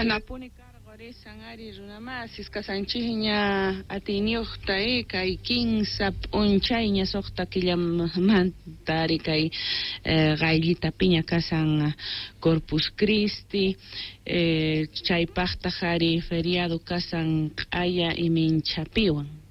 Anapuni cargorisan ari runamasis kasanchihña atiniuqta kay kinsa p'unchayña suqta killamanta ari kay qaylita piña kasan Corpus Christi chaypaqtaq ari feriado kasan q'aya iminchapiwan.